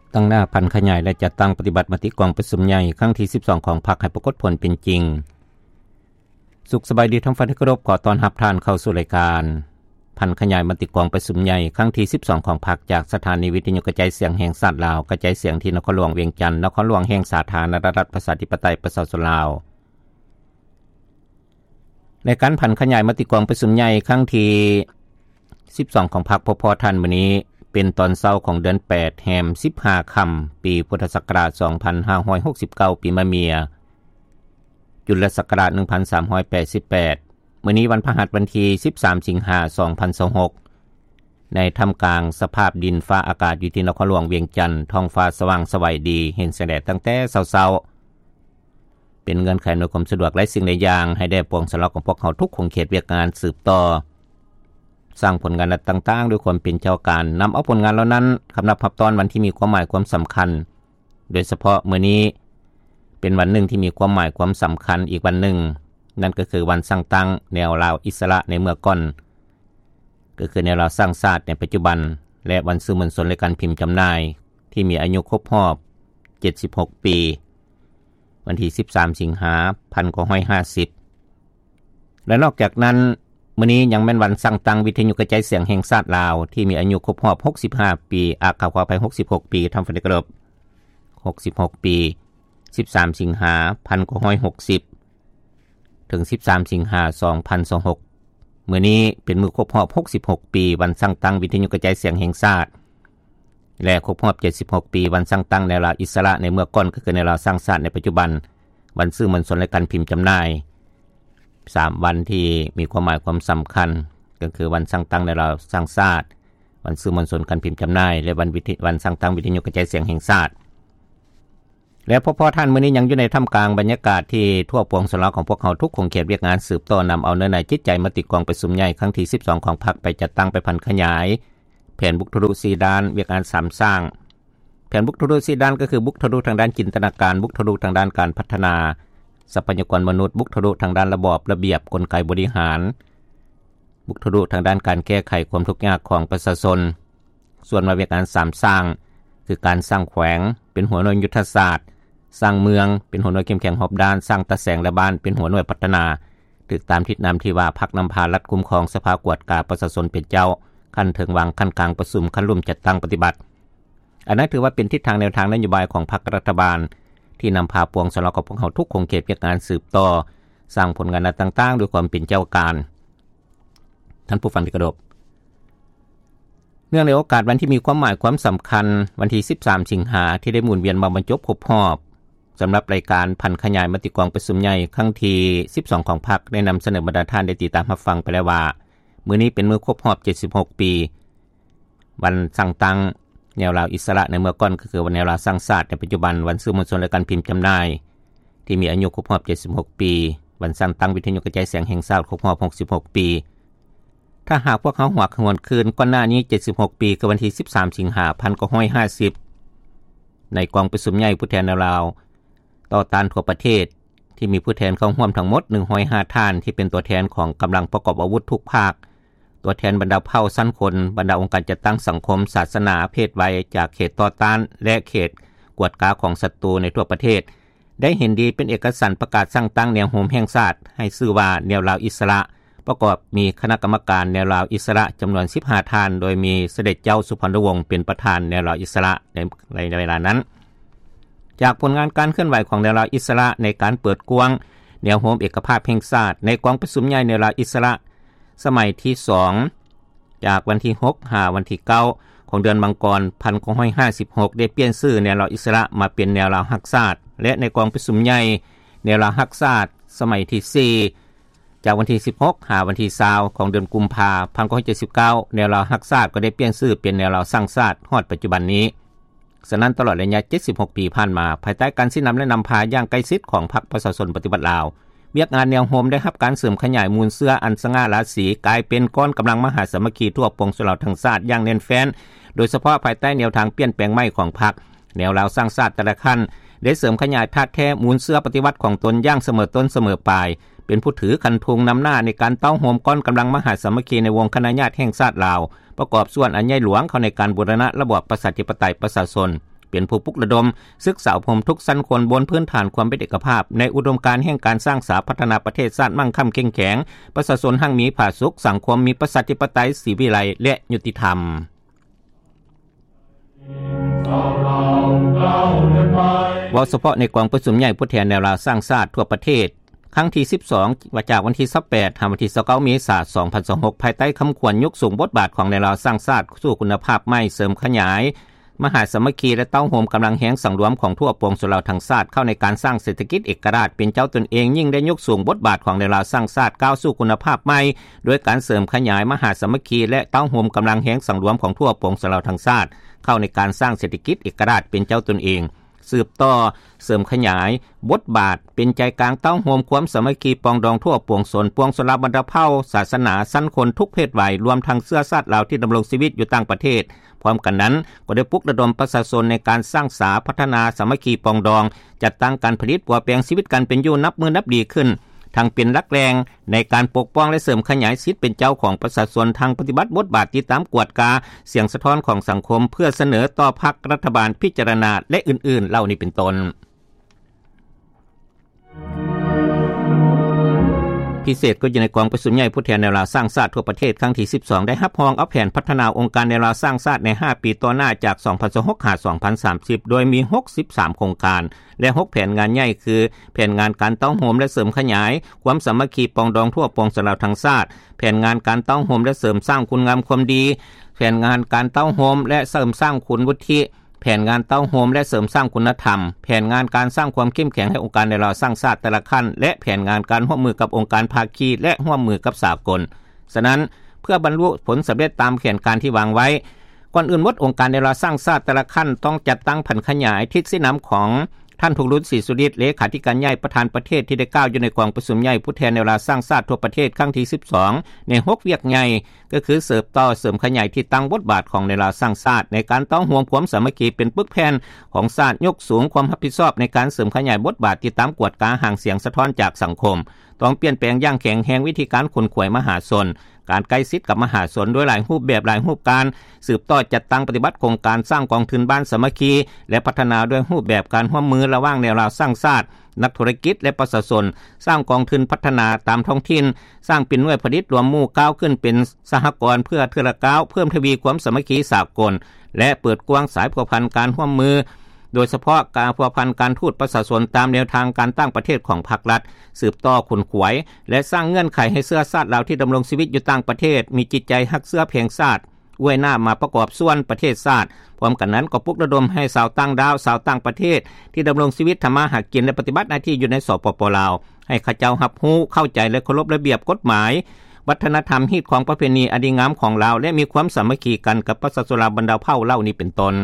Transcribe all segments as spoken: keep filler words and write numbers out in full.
ตั้งหน้าพันขยายและจัดตั้งปฏิบัติมติกองประชุมใหญ่ครั้งที่สิบสองของพรรคให้ปรากฏผลเป็นจริงสุขสบายดีท่านฟังที่เคารพขอต้อนรับท่านเข้าสู่รายการพันขยายมติกองประชุมใหญ่ครั้งที่สิบสองของพรรคจากสถานีวิทยุกระจายเสียงแห่งชาติลาวกระจายเสียงที่นครหลวงเวียงจันทน์นครหลวงแห่งสาธารณรัฐประชาธิปไตยประชาชนลาวในการพันขยายมติกองประชุมใหญ่ครั้งที่สิบสองของพรรคพบพอท่านมื้อนี้เป็นตอนเช้าของเดือนแปดแรมสิบห้าค่ำปีพุทธศักราชสองพันห้าร้อยหกสิบเก้าปีมะเมียจุลศักราชหนึ่งพันสามร้อยแปดสิบแปดมื้อนี้วันพฤหัสวันที่สิบสามสิงหาคมสองพันยี่สิบหกในท่ามกลางสภาพดินฟ้าอากาศอยู่ที่นครหลวงเวียงจันทน์ท้องฟ้าสว่างสวัยดีเห็นแสงแดดตั้งแต่เช้าๆเป็นเงื่อนไขอำนวยความสะดวกและสิ่งหลายอย่างให้ได้ปวงสำหรับของพวกเขาทุกคงเขตเวียกงานสืบต่อสร้างผลงานต่างๆด้วยความเป็นเจ้าการนำเอาผลงานเหล่านั้นคำนับพับตอนวันที่มีความหมายความสำคัญโดยเฉพาะมื้อนี้เป็นวันหนึ่งที่มีความหมายความสำคัญอีกวันหนึ่งนั่นก็คือวันสร้างตั้งแนวลาวอิสระในเมื่อก่อนก็คือแนวลาวสร้างชาติในปัจจุบันและวันสื่อมวลชนและการพิมพ์จำหน่ายที่มีอายุครบรอบเจ็ดสิบหกปีวันที่สิบสามสิงหาคมหนึ่งพันเก้าร้อยห้าสิบและนอกจากนั้นมื้อนี้ยังแม่นวันสร้างตั้งวิทยุกระจายเสียงแห่งชาติลาวที่มีอายุครบรอบหกสิบห้าปีอาคาขอไปหกสิบหกปีทำฟันกระบหกสิบหกปีสิบสามสิงหาคมหนึ่งพันเก้าร้อยหกสิบถึงสิบสามสิงหาคมสองพันยี่สิบหกมื้อนี้เป็นมื้อครบรอบหกสิบหกปีวันสร้างตั้งวิทยุกระจายเสียงแห่งชาติและครบรอบเจ็ดสิบหกปีวันสร้างตั้งแนวลาวอิสระในเมื่อก่อนก็คือแนวลาวสร้างชาติในปัจจุบันวันสื่อมวลชนและการพิมพ์จำหน่ายสามวันที่มีความหมายความสำคัญก็คือวันสร้างตั้งแนวลาวสร้างชาติวันสื่อมวลชนการพิมพ์จำหน่ายและวันวิทยุวันสร้างตั้งวิทยุกระจายเสียงแห่งชาติและพ่อพ่อท่านมื้อนี้ยังอยู่ในท่ามกลางบรรยากาศที่ทั่วปวงสลาของพวกเขาทุกคงเขตเวียกงานสืบต่อนำเอาเนื้อในจิตใจมติกองประชุมใหญ่ครั้งที่สิบสองของพรรคไปจัดตั้งไปพันขยายแผนบุกทะลุสี่ด้านเวียกงานสามสร้างแผนบุกทะลุสี่ด้านก็คือบุกทะลุทางด้านจินตนาการบุกทะลุทางด้านการพัฒนาทรัพยากรมนุษย์บุกทะลุทางด้านระบอบระเบียบกลไกบริหารบุกทะลุทางด้านการแก้ไขความทุกข์ยากของประชาชนส่วนมาเวียกงานสามสร้างคือการสร้างแขวงเป็นหัวหน่วยยุทธศาสตร์สร้างเมืองเป็นหัวหน่วยเข้มแข็งรอบด้านสร้างตะแสงและบ้านเป็นหัวหน่วยพัฒนาถึกตามทิศนำที่ว่าพรรคนำพารัฐคุ้มครองสภากวดกาประชาชนเป็นเจ้าขั้นถึงวางขั้นกลางประชุมขั้นร่วมจัดตั้งปฏิบัติอันนั้นถือว่าเป็นทิศทางแนวทางนโยบายของพรรครัฐบาลที่นำพาปวงสลาของพวกเขาทุกคงเขตเวียกงานสืบต่อสร้างผลงานต่างๆด้วยความเป็นเจ้าการท่านผู้ฟังที่เคารพเนื่องในโอกาสวันที่มีความหมายความสำคัญวันที่สิบสามสิงหาคมที่ได้หมุนเวียนมาบรรจบครบรอบสำหรับรายการพันขยายมติกองประชุมใหญ่ครั้งที่สิบสองของพรรคได้นำเสนอบรรดาท่านได้ติดตามรับฟังไปแล้วว่ามื้อนี้เป็นมื้อครบรอบเจ็ดสิบหกปีวันสร้างตั้งแนวลาวอิสระในเมื่อก่อนก็คือวันแนวลาวสร้างชาติในปัจจุบันวันสื่อมวลชนและการพิมพ์จำหน่ายที่มีอายุครบรอบเจ็ดสิบหกปีวันสร้างตั้งวิทยุกระจายเสียงแห่งชาติครบรอบหกสิบหกปีถ้าหากพวกเขาหัวขมวดคืนก่อนหน้านี้เจ็ดสิบหกปีคือวันที่สิบสามสิงหาคมหนึ่งพันเก้าร้อยห้าสิบในกองประชุมใหญ่ผู้แทนแนวลาวต่อต้านทั่วประเทศที่มีผู้แทนเข้าร่วมทั้งหมดหนึ่งร้อยห้าท่านที่เป็นตัวแทนของกำลังประกอบอาวุธทุกภาคตัวแทนบรรดาเผ่าชั้นคนบรรดาองค์การจัดตั้งสังคมศาสนาเพศวัยจากเขตต่อต้านและเขตกวดกาของศัตรูในทั่วประเทศได้เห็นดีเป็นเอกสารประกาศสร้างตั้งแนวโฮมแห่งชาติให้ชื่อว่าแนวลาวอิสระประกอบมีคณะกรรมการแนวลาวอิสระจำนวนสิบห้าท่านโดยมีเสด็จเจ้าสุพรรณวงศ์เป็นประธานแนวลาวอิสระในในเวลานั้นจากผลงานการเคลื่อนไหวของแนวลาวอิสระในการเปิดกว้างแนวโฮมเอกภาพแห่งชาติในกองประชุมใหญ่แนวลาวอิสระสมัยที่สองจากวันที่หกหาวันที่เก้าของเดือนมังกรหนึ่งพันเก้าร้อยห้าสิบหกได้เปลี่ยนชื่อแนวลาวอิสระมาเป็นแนวลาวฮักชาติและในกองประชุมใหญ่แนวลาวฮักชาติสมัยที่สี่จากวันที่สิบหกหาวันที่ยี่สิบของเดือนกุมภาพันธ์หนึ่งพันเก้าร้อยเจ็ดสิบเก้าแนวลาวฮักชาติก็ได้เปลี่ยนชื่อเป็นแนวลาวสร้างชาติฮอดปัจจุบันนี้ฉะนั้นตลอดระยะเจ็ดสิบหกปีผ่านมาภายใต้การชี้นำและนำพาอย่างใกล้ชิดของพรรคประชาชนปฏิบัติลาวเวียกงานแนวโฮมได้รับการเสริมขยายมูลเสื้ออันสง่าราศีกลายเป็นก้อนกำลังมหาสามัคคีทั่วปวงชนทั้งชาติอย่างแน่นแฟ้นโดยเฉพาะภายใต้แนวทางเปลี่ยนแปลงใหม่ของพรรคแนวลาวสร้างชาติแต่ละขั้นได้เสริมขยายธาตุแท้มูลเสื้อปฏิวัติของตนอย่างเสมอต้นเสมอปลายเป็นผู้ถือคันธงนำหน้าในการเต้าโฮมก้อนกำลังมหาสามัคคีในวงคณะญาติแห่งชาติลาวประกอบส่วนอันใหญ่หลวงเข้าในการบูรณะระบอบประชาธิปไตยประชาชน เเป็นผู้ปลุกระดมศึกษาอบรมทุกชั้นคนบนพื้นฐานความเป็นเอกภาพในอุดมการณ์แห่งการสร้างสาพัฒนาประเทศชาติมั่งคั่งเข้มแข็งประชาชนหั่งมีผาสุขสังคมมีประชาธิปไตยสีวิไลและยุติธรรมว่าเฉพาะในกองประชุมใหญ่ผู้แทนแนวราสร้างชาติทั่วประเทศครั้งที่สิบสองว่าจากวันที่สิบแปดถึงวันที่ยี่สิบเก้าเมษายนสองพันยี่สิบหกภายใต้คำขวัญยกสูงบทบาทของแนวราสร้างชาติสู่คุณภาพใหม่เสริมขยายมหาสามัคคีและเต้าโฮมกำลังแห่งสังรวมของทั่วปวงชนเราทั้งชาติเข้าในการสร้างเศรษฐกิจเอกราชเป็นเจ้าตนเองยิ่งได้ยกสูงบทบาทของแนวราสร้างชาติก้าวสู่คุณภาพใหม่โดยการเสริมขยายมหาสามัคคีและเต้าโฮมกำลังแห่งสังรวมของทั่วปวงชนเราทั้งชาติเข้าในการสร้างเศรษฐกิจเอกราชเป็นเจ้าตนเองสืบต่อเสริมขยายบทบาทเป็นใจกลางเต้าโฮมความสามัคคีปองดองทั่วปวงชนปวงชนบรรดาเผ่าศาสนาชั้นคนทุกเพศวัยรวมทั้งเชื้อชาติลาวที่ดำรงชีวิตอยู่ต่างประเทศพร้อมกันนั้นก็ได้ปลุกระดมประชาชนในการสร้างสาพัฒนาสามัคคีปองดองจัดตั้งการผลิตปัวแปลงชีวิตกันเป็นอยู่นับมือนับดีขึ้นทั้งเป็นหลักแรงในการปกป้องและเสริมขยายสิทธิเป็นเจ้าของประชาชนทางปฏิบัติบทบาทติดตามกวดกาเสียงสะท้อนของสังคมเพื่อเสนอต่อพรรครัฐบาลพิจารณาและอื่นๆเหล่านี้เป็นต้นพิเศษก็อยู่ในกองประชุมใหญ่ผู้แทนแนวราสร้างชาติทั่วประเทศครั้งที่สิบสองได้รับรองเอาแผนพัฒนาองค์การแนวราสร้างชาติในห้าปีต่อหน้าจากสองพันยี่สิบหกถึงสองพันสามสิบโดยมีหกสิบสามโครงการและหกแผนงานใหญ่คือแผนงานการเต้าโฮมและเสริมขยายความสามัคคีปองดองทั่วปวงชนเราทั้งชาติแผนงานการเต้าโฮมและเสริมสร้างคุณงามความดีแผนงานการเต้าโฮมและเสริมสร้างคุณวุฒิแผนงานเต้าโฮมและเสริมสร้างคุณธรรมแผนงานการสร้างความเข้มแข็งให้องค์การในเราสร้างชาติแต่ละขั้นและแผนงานการร่วมมือกับองค์การภาคีและร่วมมือกับสากลฉะนั้นเพื่อบรรลุผลสำเร็จตามแผนการที่วางไว้ก่อนอื่นหมดองค์การในเราสร้างชาติแต่ละขั้นต้องจัดตั้งแผนขยายทิศสินำของท่านทุกรุ่นศรีสุริตเลขาธิการใหญ่ประธานประเทศที่ได้กล่าวอยู่ในกองประชุมใหญ่ผู้แทนแนวราสร้างชาติทั่วประเทศครั้งที่สิบสองในหกเวียกใหญ่ก็คือเสริมต่อเสริมขยายที่ตั้งบทบาทของแนวราสร้างชาติในการต้องห่วงความสามัคคีเป็นปึกแผ่นของชาติยกสูงความรับผิดชอบในการเสริมขยายบทบาทที่ตามกวดกาห่างเสียงสะท้อนจากสังคมต้องเปลี่ยนแปลงอย่างแข็งแรงวิธีการขนขวยมหาชนการใกล้ชิดกับมหาชนด้วยหลายรูปแบบหลายรูปการสืบต่อจัดตั้งปฏิบัติโครงการสร้างกองทุนบ้านสามัคคีและพัฒนาด้วยรูปแบบการร่วมมือระหว่างแนวราสร้างชาตินักธุรกิจและประชาชนสร้างกองทุนพัฒนาตามท้องถิ่นสร้างเป็นหน่วยผลิตรวมหมู่ก้าวขึ้นเป็นสหกรณ์เพื่อเทื่อละก้าวเพิ่มทวีความสามัคคีสากลและเปิดกว้างสายพัวพันการร่วมมือโดยเฉพาะการพัวพันการทูตประชาชนตามแนวทางการตั้งประเทศของภาครัฐสืบต่อขุนขวยและสร้างเงื่อนไขให้เสื้อชาติลาวที่ดำรงชีวิตอยู่ต่างประเทศมีจิตใจฮักเสื้อเพียงชาติอวยหน้ามาประกอบส่วนประเทศชาติพร้อมกันนั้นก็ปลุกระดมให้ชาวต่างดาวชาวต่างประเทศที่ดำรงชีวิตทำมาหากินและปฏิบัติหน้าที่อยู่ในสปป.ลาวให้เขาเจ้ารับรู้เข้าใจและเคารพระเบียบกฎหมายวัฒนธรรมฮีตของประเพณีอันดีงามของลาวและมีความสามัคคีกันกับประชาชนลาวบรรดาเผ่าเหล่านี้เป็นต้น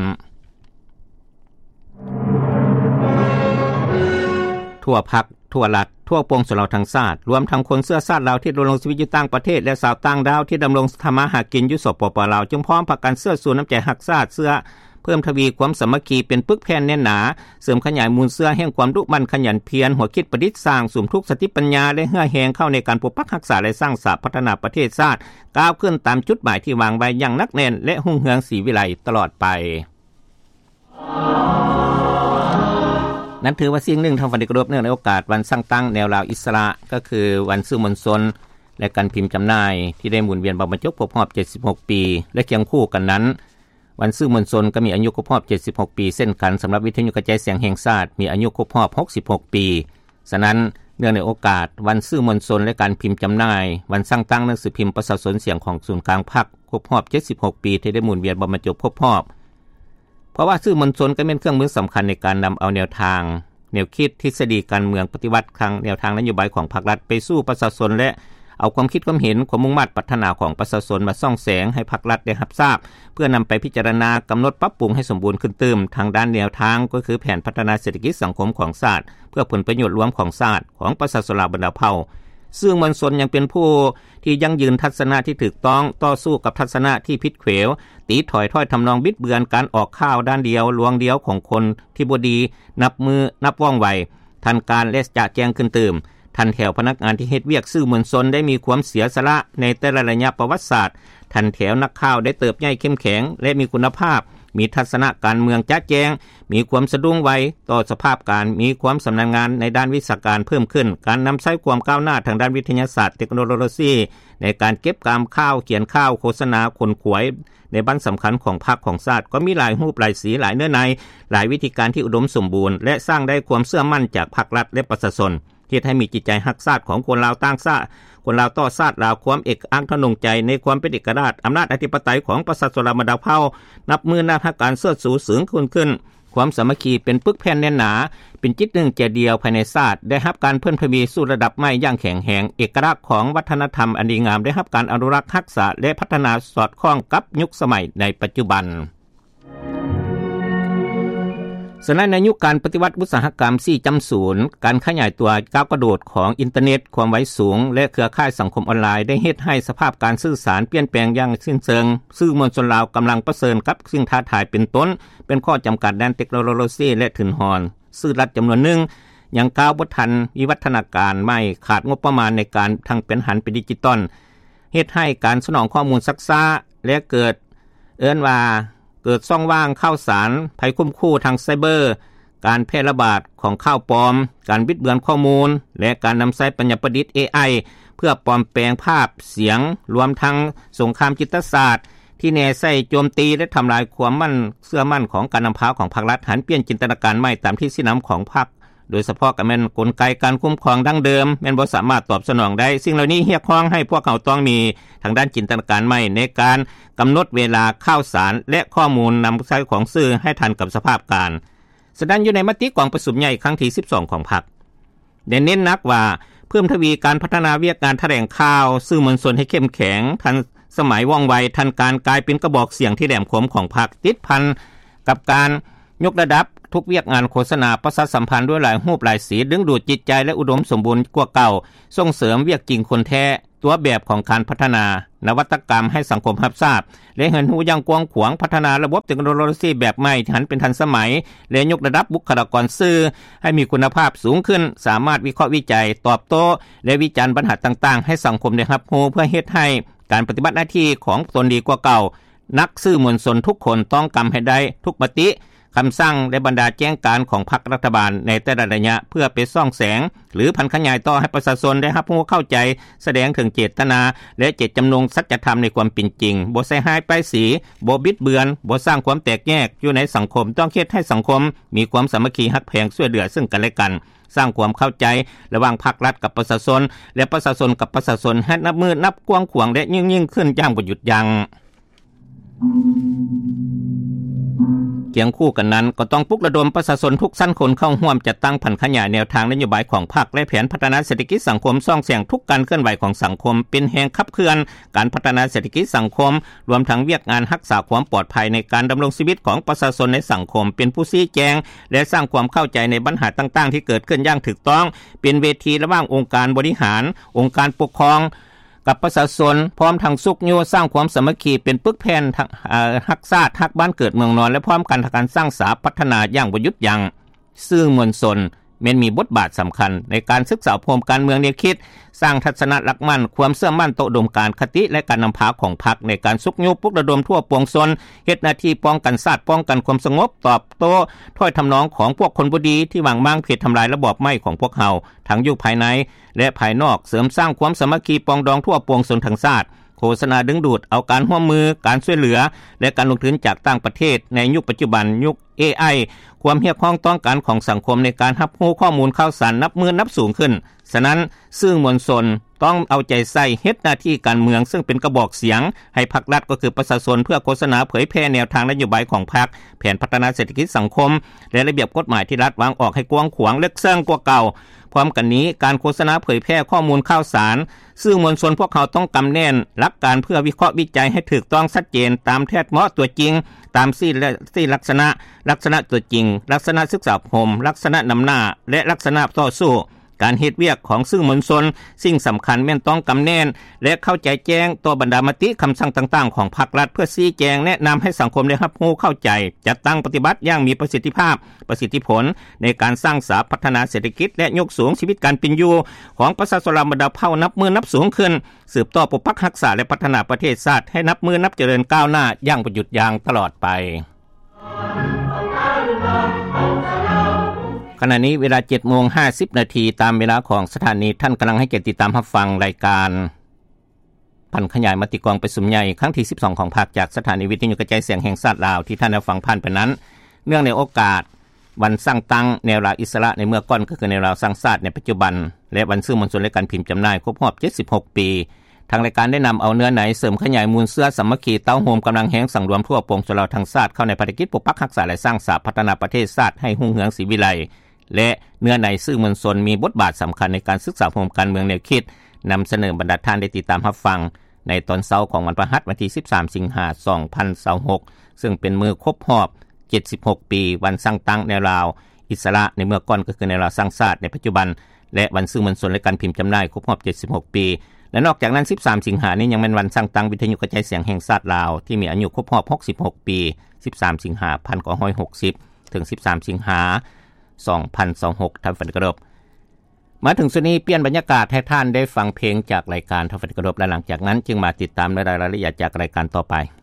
ทั่วภาคทั่วรัฐทั่วปวงชนเราทั้งชาติรวมทั้งคนเสื้อชาติลาวที่ดำรงชีวิตอยู่ต่างประเทศและชาวต่างดาวที่ดำรงทำมาหากินอยู่สปป.ลาวจึงพร้อมพากันเสื้อสู่น้ำใจฮักชาติเสื้อเพิ่มทวีความสามัคคีเป็นปึกแผ่นแน่นหนาเสริมขยายมูลเสื้อแห่งความดุมั่นขยันเพียรหัวคิดประดิษฐ์สร้างสุมทุกสติปัญญาและเหื่อแหงเข้าในการปกปักรักษาและสร้างสาพัฒนาประเทศชาติก้าวขึ้นตามจุดหมายที่วางไว้อย่างนักแน่นและหุ่งเหืองศรีวิไลตลอดไปนั้นถือว่าสิ่งหนึ่งทางฝันดีกรบเนื่องในโอกาสวันสร้างตั้งแนวลาวอิสระก็คือวันสื่อมวลชนและการพิมพ์จำหน่ายที่ได้หมุนเวียนบรรจบครบรอบเจ็ดสิบหกปีและเคียงคู่กันนั้นวันสื่อมวลชนก็มีอายุครบรอบเจ็ดสิบหกปีเช่นกันสำหรับวิทยุกระจายเสียงแห่งชาติมีอายุครบรอบหกสิบหกปีฉะนั้นเนื่องในโอกาสวันสื่อมวลชนและการพิมพ์จำหน่ายวันสร้างตั้งหนังสือพิมพ์ประชาชนเสียงของศูนย์กลางภาคครบรอบเจ็ดสิบหกปีที่ได้หมุนเวียนบรรจบครบรอบเพราะว่าสื่อมวลชนก็เป็นเครื่องมือสำคัญในการนำเอาแนวทางแนวคิดทฤษฎีการเมืองปฏิวัติทางแนวทางนโยบายของภาครัฐไปสู่ประชาชนและเอาความคิดความเห็นความมุ่งมั่นปรารถนาของประชาชนมาส่องแสงให้ภาครัฐได้รับทราบเพื่อนำไปพิจารณากำหนดปรับปรุงให้สมบูรณ์ขึ้นเติมทางด้านแนวทางก็คือแผนพัฒนาเศรษฐกิจสังคมของชาติเพื่อผลประโยชน์รวมของชาติของประชาชนลาวบรรดาเผ่าซึ่งมวลชนยังเป็นผู้ที่ยั่งยืนทัศนะที่ถูกต้องต่อสู้กับทัศนะที่ผิดเขวตีถอยถ้อยทำนองบิดเบือนการออกข่าวด้านเดียวลวงเดียวของคนที่บ่ดีนับมือนับว่องไวทันการและจะแจ้งขึ้นเติมทันแถวพนักงานที่เฮ็ดเวียกสื่อมวลชนได้มีความเสียสละในแต่ละระยะประวัติศาสตร์ทันแถวนักข่าวได้เติบใหญ่เข้มแข็งและมีคุณภาพมีทัศนะการเมืองจัดแจงมีความสะดุ้งไวต่อสภาพการมีความสำนาญงานในด้านวิชาการเพิ่มขึ้นการนำใช้ความก้าวหน้าทางด้านวิทยาศาสตร์เทคโนโลยีในการเก็บกามข้าวเขียนข้าวโฆษณาขนขวยในบ้านสำคัญของพรรคของชาติก็มีหลายรูปหลายสีหลายเนื้อในหลายวิธีการที่อุดมสมบูรณ์และสร้างได้ความเชื่อมั่นจากภาครัฐและประชาชนที่ให้มีจิตใจรักชาติของคนลาวต่างชาติคนลาวต่อชาติลาวความเอกอัคทนงใจในความเป็นเอกราชอำนาจอธิปไตยของประชาชนลาวมาดาวเผ่านับมือนับฮักการเชิดสูงสูงขึ้นขึ้นความสามัคคีเป็นปึกแผ่นแน่นหนาเป็นจิตหนึ่งใจเดียวภายในชาติได้รับการเพิ่มทวีสู่ระดับใหม่อย่างแข็งแรงเอกลักษณ์ของวัฒนธรรมอันดีงามได้รับการอนุรักษ์รักษาและพัฒนาสอดคล้องกับยุคสมัยในปัจจุบันสำหรับในยุคการปฏิวัติอุตสาหกรรม สี่จุดศูนย์ การขยายตัวก้าวกระโดดของอินเทอร์เน็ตความไวสูงและเครือข่ายสังคมออนไลน์ได้เฮ็ดให้สภาพการสื่อสารเปลี่ยนแปลงอย่างสิ้นเชิงสื่อมวลชนลาวกำลังประเสริญกับสิ่งท้าทายเป็นต้นเป็นข้อจำกัดด้านเทคโนโลยีและถึนหอนสื่อรัฐจำนวนหนึ่งยังก้าวบ่ทันวิวัฒนาการใหม่ขาดงบประมาณในการทั้งเป็นหันเป็นดิจิตอลเฮ็ดให้การสนองข้อมูลซักซ้าและเกิดเอิ้นว่าเกิดช่องว่างข่าวสารภัยคุ้มคู่ทางไซเบอร์การแพร่ระบาดของข่าวปลอมการบิดเบือนข้อมูลและการนำใช้ปัญญาประดิษฐ์ เอ ไอ เพื่อปลอมแปลงภาพเสียงรวมทั้งสงครามจิตศาสตร์ที่แน่ใส่โจมตีและทำลายความมั่นเชื่อมั่นของการนำพาของภาครัฐหันเปลี่ยนจินตนาการใหม่ตามที่สินำของพรรคโดยเฉพาะกับแม่นกลไกการคุ้มครองดั้งเดิมแม่นบ่สามารถตอบสนองได้สิ่งเหล่านี้เรียกร้องให้พวกเขาต้องมีทางด้านจินตนาการใหม่ในการกำหนดเวลาข่าวสารและข้อมูลนำใช้ของสื่อให้ทันกับสภาพการแสดงอยู่ในมติกองประชุมใหญ่ครั้งที่สิบสองของพรรคได้เน้นนักว่าเพิ่มทวีการพัฒนาวิธีการแถลงข่าวสื่อมวลชนให้เข้มแข็งทันสมัยว่องไวทันการกลายเป็นกระบอกเสียงที่แหลมคมของพรรคติดพันกับการยกระดับทุกเวียกงานโฆษณาประชาสัมพันธ์ด้วยหลายรูปหลายสีดึงดูดจิตใจและอุดมสมบูรณ์กว่าเก่าส่งเสริมเวียกจริงคนแท้ตัวแบบของการพัฒนานวัตกรรมให้สังคมรับทราบและเห็นหูอย่างกว้างขวางพัฒนาระบบเทคโนโลยีแบบใหม่ที่หันเป็นทันสมัยและยกระดับบุคลากรสื่อให้มีคุณภาพสูงขึ้นสามารถวิเคราะห์วิจัยตอบโต้และวิจารณ์ปัญหาต่างๆให้สังคมได้รับรู้เพื่อเฮ็ดให้การปฏิบัติหน้าที่ของตนดีกว่าเก่านักสื่อมวลชนทุกคนต้องกำให้ได้ทุกมติคำสั่งและบรรดาแจ้งการของพรรครัฐบาลในแต่ละระยะเพื่อเป็นซ่องแสงหรือพันขยายต่อให้ประชาชนได้รับรู้เข้าใจแสดงถึงเจตนาและเจตจำนงสัจธรรมในความเป็นจริงบ่ใส่ร้ายป้ายสีบ่บิดเบือนบ่สร้างความแตกแยกอยู่ในสังคมต้องเฮ็ดให้สังคมมีความสามัคคีฮักแพงช่วยเหลือซึ่งกันและกันสร้างความเข้าใจระหว่างภาครัฐกับประชาชนและประชาชนกับประชาชนให้นับมือนับกว้างขวางและยิ่งๆขึ้นอย่างบ่หยุดยั้งเคียงคู่กันนั้นก็ต้องปลุกระดมประชาชนทุกชั้นคนเข้าร่วมจัดตั้งผันขยายแนวทางนโยบายของพรรคและแผนพัฒนาเศรษฐกิจสังคมซ่องแสงทุกการเคลื่อนไหวของสังคมเป็นแห่งขับเคลื่อนการพัฒนาเศรษฐกิจสังคมรวมทั้งเวียกงานรักษาความปลอดภัยในการดำรงชีวิตของประชาชนในสังคมเป็นผู้ชี้แจงและสร้างความเข้าใจในปัญหาต่างๆที่เกิดขึ้นอย่างถูกต้องเป็นเวทีระหว่างองค์การบริหารองค์การปกครองกับประชาชนพร้อมทั้งสุขโยสร้างความสามัคคีเป็นปึกแผ่นฮักชาติฮักบ้านเกิดเมืองนอนและพร้อมกันทางการสร้างสาพัฒนาอย่างบ่หยุดยั้งสื่อมวลชนแม้นมีบทบาทสำคัญในการศึกษาภูมิการเมืองแนวคิดสร้างทัศนะหลักมั่นความเชื่อมั่นต่ออุดมการณ์คติและการนำพาของพรรคในการสุขโยปลุกระดมทั่วปวงชนเฮ็ดหน้าที่ป้องกันชาติป้องกันความสงบตอบโต้ถ้อยทำนองของพวกคนบ่ดีที่หวังมั่งผิดทำลายระบอบใหม่ของพวกเฮาทั้งอยู่ภายในและภายนอกเสริมสร้างความสามัคคีปองดองทั่วปวงชนทั้งชาติโฆษณาดึงดูดเอาการร่วมมือการช่วยเหลือและการลงทุนจากต่างประเทศในยุคปัจจุบันยุค เอ ไอ ความเรียกร้องต้องการของสังคมในการรับรู้ข้อมูลข่าวสารนับมือนับสูงขึ้นฉะนั้นสื่อมวลชนต้องเอาใจใส่เฮ็ดหน้าที่การเมืองซึ่งเป็นกระบอกเสียงให้พรรครัฐก็คือประชาชนเพื่อโฆษณาเผยแพร่แนวทางนโยบายของพรรคแผนพัฒนาเศรษฐกิจสังคมและระเบียบกฎหมายที่รัฐวางออกให้กว้างขวางลึกซึ้งกว่าเก่าพร้อมกันนี้การโฆษณาเผยแพร่ข้อมูลข่าวสารสื่อมวลชนพวกเขาต้องกำแน่นหลักการเพื่อวิเคราะห์วิจัยให้ถูกต้องชัดเจนตามแท้เหมาะตัวจริงตามสี่และสี่ลักษณะลักษณะตัวจริงลักษณะศึกษาพมลักษณะนำหน้าและลักษณะต่อสู้การเฮ็ดเวียกของสื่อมวลชนสิ่งสำคัญแม่นต้องกำแน่นและเข้าใจแจ้งต่อบรรดามติคำสั่งต่างๆของภาครัฐเพื่อชี้แจงแนะนำให้สังคมได้รับรู้เข้าใจจัดตั้งปฏิบัติอย่างมีประสิทธิภาพประสิทธิผลในการสร้างสาพัฒนาเศรษฐกิจและยกสูงชีวิตการเป็นอยู่ของประชาชนบรรดาเผ่านับมือนับสูงขึ้นสืบต่อปกปักรักษาและพัฒนาประเทศชาติให้นับมือนับเจริญก้าวหน้าอย่างบ่หยุดยั้งตลอดไปขณะนี้เวลา เจ็ดโมงห้าสิบ นาทีตามเวลาของสถานีท่านกำลังให้เกียรติติดตามรับฟังรายการพันขยายมติกองประชุมใหญ่ครั้งที่สิบสองของภาคจากสถานีวิทยุกระจายเสียงแห่งชาติลาวที่ท่านได้ฟังผ่านไปนั้นเนื่องในโอกาสวันสร้างตั้งแนวราอิสระในเมื่อก่อนก็คือแนวราสร้างชาติในปัจจุบันและวันสื่อมวลชนและการพิมพ์จำหน่ายครบรอบเจ็ดสิบหกปีทางรายการได้นำเอาเนื้อไหนเสริมขยายมูลเสื้อสามัคคีเต้าโฮมกำลังแห้งสังรวมทั่วปวงชนเราทั้งชาติเข้าในภารกิจปกปักรักษาและสร้างสาพัฒนาประเทศชาติให้รุ่งเรืองศรีวิไลและเนื้อในสื่อมวลชนมีบทบาทสำคัญในการศึกษาโฮมการเมืองแนวคิดนำเสนอบรรดาท่านได้ติดตามรับฟังในตอนเช้าของวันพฤหัสวันที่สิบสามสิงหาคมสองพันยี่สิบหกซึ่งเป็นมือครบรอบเจ็ดสิบหกปีวันสร้างตั้งแนวราวอิสระในเมื่อก่อนก็คือแนวราวสร้างชาติในปัจจุบันและวันสื่อมวลชนและการพิมพ์จำหน่ายครบรอบเจ็ดสิบหกปีและนอกจากนั้นสิบสามสิงหาคมนี้ยังเป็นวันสร้างตั้งวิทยุกระจายเสียงแห่งชาติลาวที่มีอายุครบรอบหกสิบหกปีสิบสามสิงหาคมหนึ่งพันเก้าร้อยหกสิบถึงสิบสามสิงหาคมสองพันยี่สิบหกท่านฟังกระดบมาถึงส่วนนี้เปลี่ยนบรรยากาศให้ท่านได้ฟังเพลงจากรายการท่านฟังกระดบและหลังจากนั้นจึงมาติดตามรายละเอียดจากรายการต่อไป